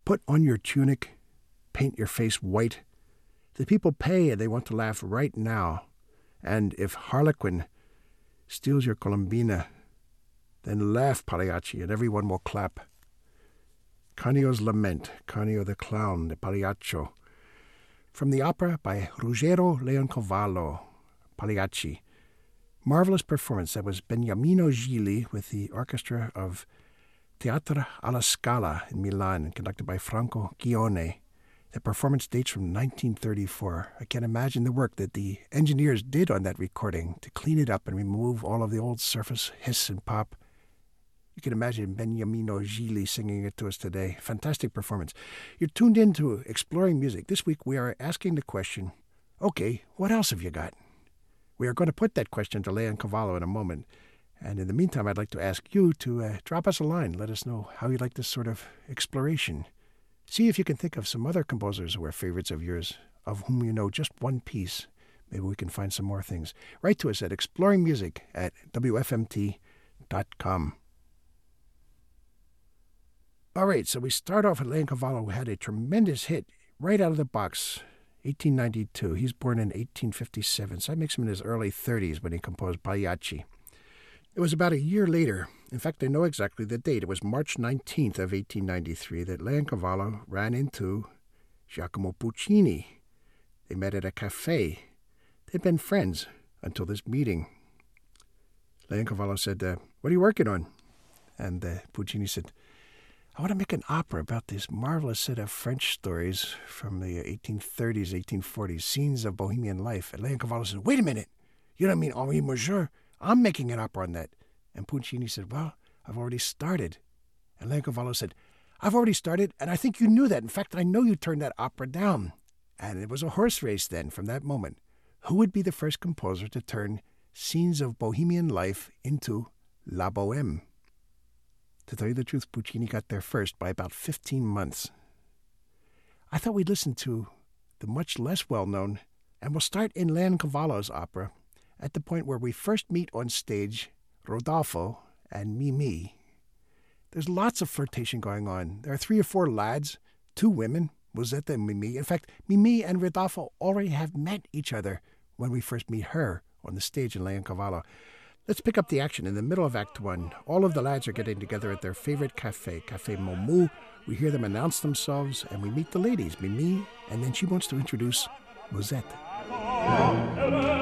Put on your tunic, paint your face white. The people pay and they want to laugh right now. And if Harlequin steals your Colombina, then laugh, Pagliacci, and everyone will clap. Canio's Lament, Canio the Clown, the Pagliaccio. From the opera by Ruggero Leoncavallo, Pagliacci. Marvelous performance. That was Beniamino Gigli with the orchestra of Teatro alla Scala in Milan, conducted by Franco Ghione. The performance dates from 1934. I can't imagine the work that the engineers did on that recording to clean it up and remove all of the old surface hiss and pop. You can imagine Beniamino Gigli singing it to us today. Fantastic performance. You're tuned in to Exploring Music. This week we are asking the question, okay, what else have you got? We are going to put that question to Leoncavallo in a moment. And in the meantime, I'd like to ask you to drop us a line. Let us know how you like this sort of exploration. See if you can think of some other composers who are favorites of yours, of whom you know just one piece. Maybe we can find some more things. Write to us at exploringmusic@wfmt.com. All right, so we start off with Leoncavallo, who had a tremendous hit right out of the box, 1892. He's born in 1857, so that makes him in his early 30s when he composed Pagliacci. It was about a year later, in fact, I know exactly the date, it was March 19th of 1893, that Leoncavallo ran into Giacomo Puccini. They met at a cafe. They'd been friends until this meeting. Leoncavallo said, what are you working on? And Puccini said, I want to make an opera about this marvelous set of French stories from the 1830s, 1840s, scenes of Bohemian life. And Leoncavallo said, wait a minute, you don't mean Henri Mauger? I'm making an opera on that. And Puccini said, well, I've already started. And Leoncavallo said, I've already started, and I think you knew that. In fact, I know you turned that opera down. And it was a horse race then from that moment. Who would be the first composer to turn scenes of Bohemian life into La Bohème? To tell you the truth, Puccini got there first by about 15 months. I thought we'd listen to the much less well-known, and we'll start in Leoncavallo's opera at the point where we first meet on stage Rodolfo and Mimi. There's lots of flirtation going on. There are 3 or 4 lads, 2 women, Musetta and Mimi. In fact, Mimi and Rodolfo already have met each other when we first meet her on the stage in Leoncavallo. Let's pick up the action in the middle of Act 1. All of the lads are getting together at their favorite cafe, Café Momu. We hear them announce themselves, and we meet the ladies, Mimi, and then she wants to introduce Musetta.